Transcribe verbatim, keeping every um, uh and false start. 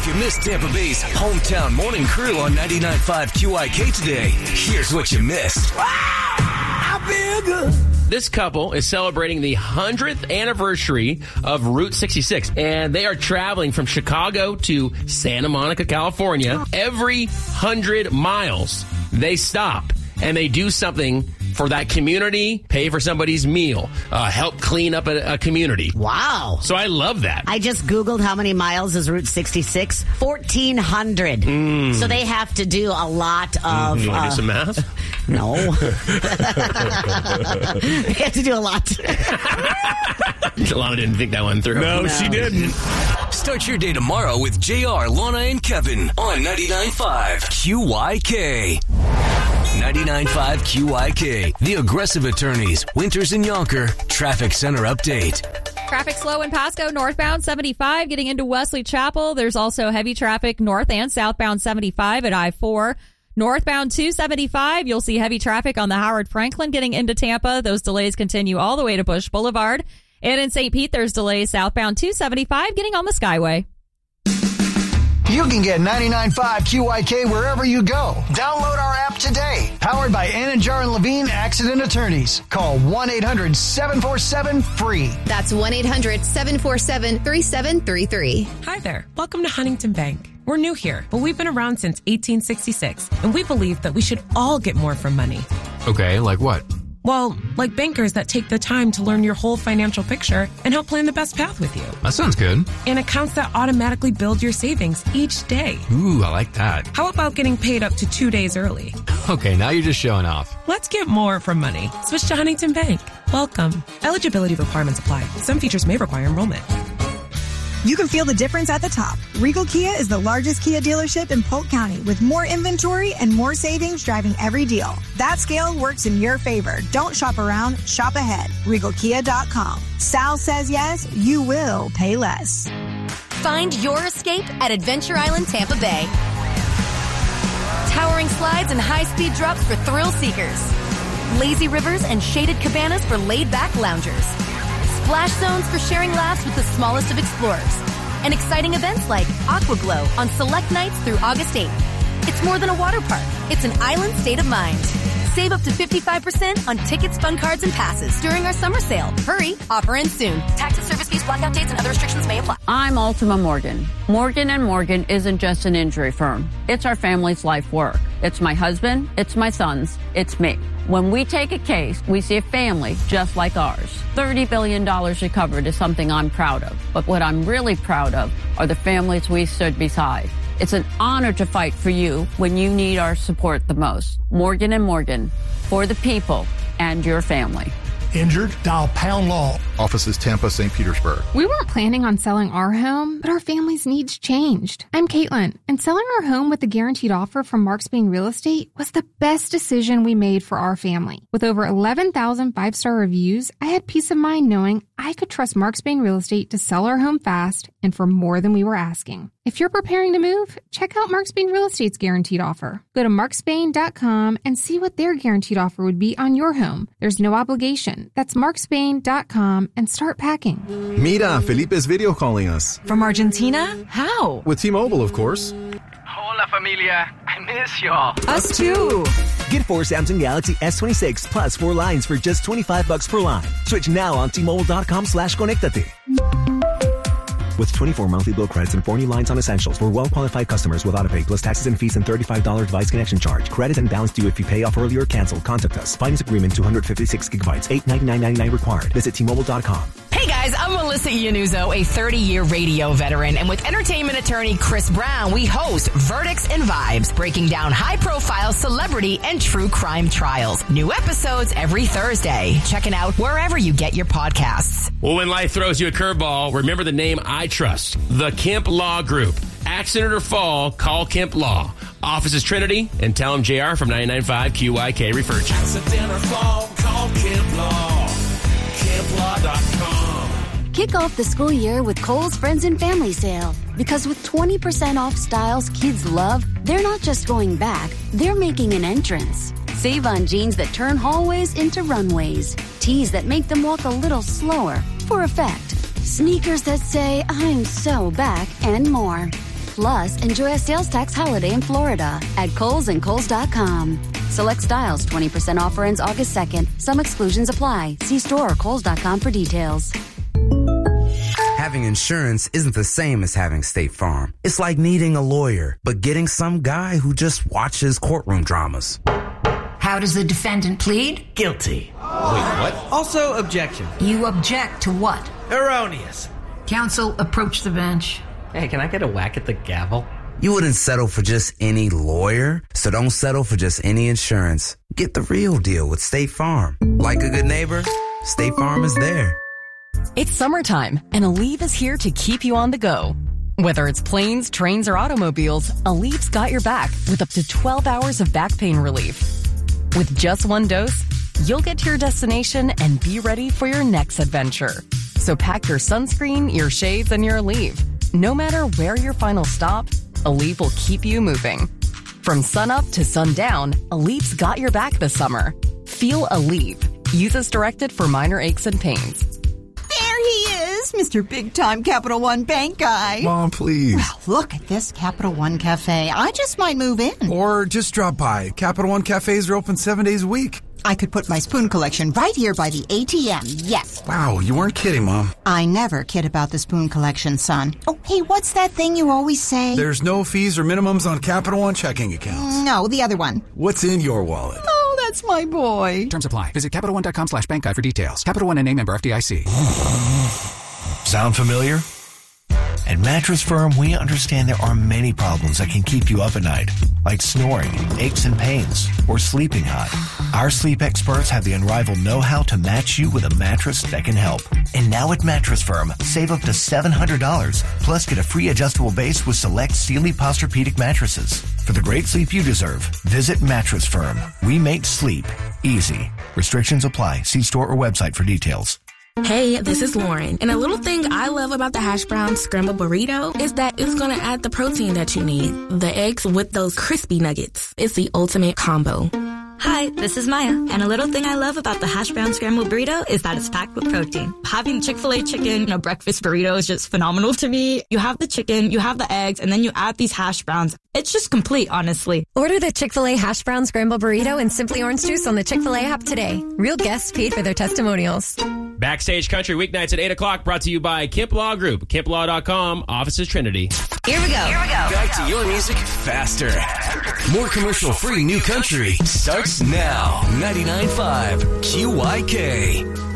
If you missed Tampa Bay's hometown morning crew on ninety-nine point five Q I K today, here's what you missed. Wow, I feel good. This couple is celebrating the hundredth anniversary of Route sixty-six, and they are traveling from Chicago to Santa Monica, California. Every hundred miles, they stop and they do something for that community, pay for somebody's meal, uh, help clean up a, a community. Wow. So I love that. I just Googled how many miles is Route sixty-six. fourteen hundred. Mm. So they have to do a lot of... You want to uh, do some math? No. They have to do a lot. Lana didn't think that one through. No, no, she didn't. Start your day tomorrow with J R, Lana, and Kevin on ninety-nine point five Q Y K. ninety-nine point five Q Y K. The Aggressive Attorneys, Winters and Yonker, Traffic Center Update. Traffic slow in Pasco, northbound seventy-five, getting into Wesley Chapel. There's also heavy traffic north and southbound seventy-five at I four. Northbound two seventy-five, you'll see heavy traffic on the Howard Franklin getting into Tampa. Those delays continue all the way to Bush Boulevard. And in Saint Pete, there's delays southbound two seventy-five getting on the Skyway. You can get ninety-nine point five Q Y K wherever you go. Download our app today. Powered by Anidjar and Levine Accident Attorneys. Call one eight hundred seven four seven free. That's one eight hundred seven four seven three seven three three. Hi there. Welcome to Huntington Bank. We're new here, but we've been around since eighteen sixty-six, and we believe that we should all get more from money. Okay, like what? Well, like bankers that take the time to learn your whole financial picture and help plan the best path with you. That sounds good. And accounts that automatically build your savings each day. Ooh, I like that. How about getting paid up to two days early? Okay, now you're just showing off. Let's get more from money. Switch to Huntington Bank. Welcome. Eligibility requirements apply. Some features may require enrollment. You can feel the difference at the top. Regal Kia is the largest Kia dealership in Polk County with more inventory and more savings driving every deal. That scale works in your favor. Don't shop around, shop ahead. Regal Kia dot com. Sal says yes, you will pay less. Find your escape at Adventure Island, Tampa Bay. Towering slides and high-speed drops for thrill seekers. Lazy rivers and shaded cabanas for laid-back loungers. Splash zones for sharing laughs with the smallest of explorers. And exciting events like Aqua Glow on select nights through August eighth. It's more than a water park. It's an island state of mind. Save up to fifty-five percent on tickets, fun cards, and passes during our summer sale. Hurry, offer ends soon. Tax and service fees, blackout dates, and other restrictions may apply. I'm Ultima Morgan. Morgan and Morgan isn't just an injury firm. It's our family's life work. It's my husband, it's my sons, it's me. When we take a case, we see a family just like ours. thirty billion dollars recovered is something I'm proud of. But what I'm really proud of are the families we stood beside. It's an honor to fight for you when you need our support the most. Morgan and Morgan, for the people and your family. Injured? Dial Pound Law. Offices Tampa, Saint Petersburg. We weren't planning on selling our home, but our family's needs changed. I'm Caitlin, and selling our home with the guaranteed offer from Mark Spain Real Estate was the best decision we made for our family. With over eleven thousand five-star reviews, I had peace of mind knowing I could trust Mark Spain Real Estate to sell our home fast and for more than we were asking. If you're preparing to move, check out Mark Spain Real Estate's guaranteed offer. Go to mark spain dot com and see what their guaranteed offer would be on your home. There's no obligation. That's mark spain dot com and start packing. Mira, Felipe's video calling us. From Argentina? How? With T-Mobile, of course. Hola, familia. I miss y'all. Us too. Get four Samsung Galaxy S twenty-six plus four lines for just twenty-five bucks per line. Switch now on T Mobile dot com slash conectate. With twenty-four monthly bill credits and four new lines on essentials for well-qualified customers with autopay plus taxes and fees and thirty-five dollars device connection charge. Credit and balance due if you pay off early or cancel. Contact us. Finance agreement two hundred fifty-six gigabytes. eight ninety-nine ninety-nine required. Visit T Mobile dot com. Hey guys, I'm Melissa Iannuzzo, a thirty-year radio veteran, and with entertainment attorney Chris Brown, we host Verdicts and Vibes, breaking down high-profile celebrity and true crime trials. New episodes every Thursday. Check it out wherever you get your podcasts. Well, when life throws you a curveball, remember the name I trust, the Kemp Law Group. Accident or fall, call Kemp Law. Office is Trinity, and tell them J R from ninety-nine point five Q Y K referred you. Accident or fall, call Kemp Law. Kemp Law dot com. Kick off the school year with Kohl's Friends and Family Sale. Because with twenty percent off styles kids love, they're not just going back, they're making an entrance. Save on jeans that turn hallways into runways. Tees that make them walk a little slower, for effect. Sneakers that say, I'm so back, and more. Plus, enjoy a sales tax holiday in Florida at Kohl's and Kohl's dot com. Select styles, twenty percent offer ends August second. Some exclusions apply. See store or Kohl's dot com for details. Having insurance isn't the same as having State Farm. It's like needing a lawyer, but getting some guy who just watches courtroom dramas. How does the defendant plead? Guilty. Wait, what? Also, objection. You object to what? Erroneous. Counsel, approach the bench. Hey, can I get a whack at the gavel? You wouldn't settle for just any lawyer, so don't settle for just any insurance. Get the real deal with State Farm. Like a good neighbor, State Farm is there. It's summertime, and Aleve is here to keep you on the go. Whether it's planes, trains, or automobiles, Aleve's got your back with up to twelve hours of back pain relief. With just one dose, you'll get to your destination and be ready for your next adventure. So pack your sunscreen, your shades, and your Aleve. No matter where your final stop, Aleve will keep you moving. From sunup to sundown, Aleve's got your back this summer. Feel Aleve. Use as directed for minor aches and pains. There he is, Mister Big Time Capital One Bank guy. Mom, please. Well, look at this Capital One Cafe. I just might move in. Or just drop by. Capital One cafes are open seven days a week. I could put my spoon collection right here by the A T M, yes. Wow, you weren't kidding, Mom. I never kid about the spoon collection, son. Oh, hey, what's that thing you always say? There's no fees or minimums on Capital One checking accounts. No, the other one. What's in your wallet? Oh, that's my boy. Terms apply. Visit Capital One dot com slash bank guide for details. Capital One N A member F D I C. Sound familiar? At Mattress Firm, we understand there are many problems that can keep you up at night, like snoring, aches and pains, or sleeping hot. Our sleep experts have the unrivaled know-how to match you with a mattress that can help. And now at Mattress Firm, save up to seven hundred dollars, plus get a free adjustable base with select Sealy Posturepedic mattresses. For the great sleep you deserve, visit Mattress Firm. We make sleep easy. Restrictions apply. See store or website for details. Hey, this is Lauren, and a little thing I love about the hash brown scrambled burrito is that it's gonna add the protein that you need. The eggs with those crispy nuggets. It's the ultimate combo. Hi, this is Maya, and a little thing I love about the hash brown scrambled burrito is that it's packed with protein. Having Chick-fil-A chicken in a breakfast burrito is just phenomenal to me. You have the chicken, you have the eggs, and then you add these hash browns. It's just complete, honestly. Order the Chick-fil-A hash brown scrambled burrito and Simply Orange Juice on the Chick-fil-A app today. Real guests paid for their testimonials. Backstage Country weeknights at eight o'clock, brought to you by Kemp Law Group, kemp law dot com, offices Trinity. Here we go. Here we go. Back to your music faster. More commercial-free new country starts now. ninety-nine point five Q Y K.